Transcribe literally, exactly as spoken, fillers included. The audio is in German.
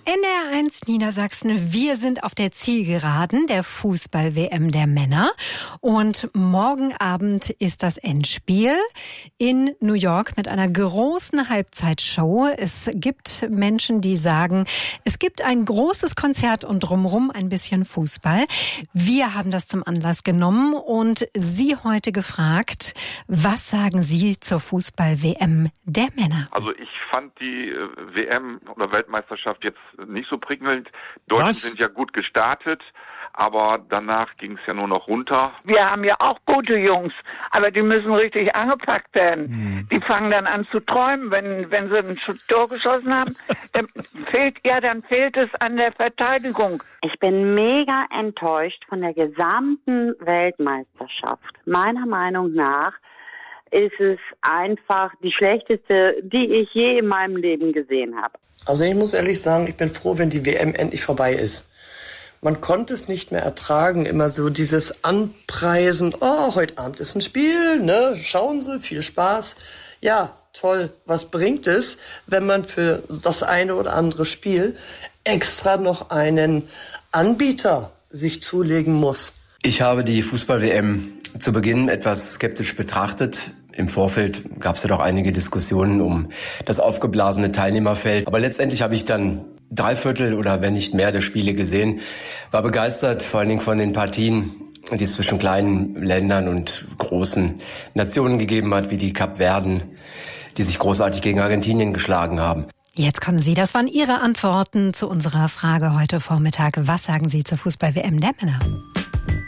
N D R eins Niedersachsen, wir sind auf der Zielgeraden der Fußball-W M der Männer und morgen Abend ist das Endspiel in New York mit einer großen Halbzeitshow. Es gibt Menschen, die sagen, es gibt ein großes Konzert und drumherum ein bisschen Fußball. Wir haben das zum Anlass genommen und Sie heute gefragt, was sagen Sie zur Fußball-W M der Männer? Also ich fand die W M oder Weltmeisterschaft jetzt nicht so prickelnd. Deutschen Was? sind ja gut gestartet, aber danach ging es ja nur noch runter. Wir haben ja auch gute Jungs, aber die müssen richtig angepackt werden. Hm. Die fangen dann an zu träumen, wenn wenn sie ein Tor geschossen haben. Dann fehlt ja, dann fehlt es an der Verteidigung. Ich bin mega enttäuscht von der gesamten Weltmeisterschaft. Meiner Meinung nach ist es einfach die schlechteste, die ich je in meinem Leben gesehen habe. Also ich muss ehrlich sagen, ich bin froh, wenn die W M endlich vorbei ist. Man konnte es nicht mehr ertragen, immer so dieses Anpreisen, oh, heute Abend ist ein Spiel, ne, schauen Sie, viel Spaß. Ja, toll, was bringt es, wenn man für das eine oder andere Spiel extra noch einen Anbieter sich zulegen muss? Ich habe die Fußball-W M zu Beginn etwas skeptisch betrachtet. Im Vorfeld gab es ja doch einige Diskussionen um das aufgeblasene Teilnehmerfeld. Aber letztendlich habe ich dann drei Viertel oder wenn nicht mehr der Spiele gesehen, war begeistert, vor allen Dingen von den Partien, die es zwischen kleinen Ländern und großen Nationen gegeben hat, wie die Kapverden, die sich großartig gegen Argentinien geschlagen haben. Jetzt kommen Sie, das waren Ihre Antworten zu unserer Frage heute Vormittag. Was sagen Sie zur Fußball-W M der Männer?